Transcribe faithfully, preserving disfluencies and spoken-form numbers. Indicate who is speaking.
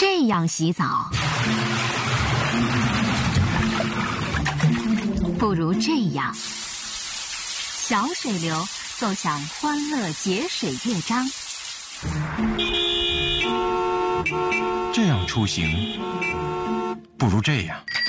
Speaker 1: 这样洗澡，不如这样。小水流奏响欢乐节水乐章。
Speaker 2: 这样出行，不如这样。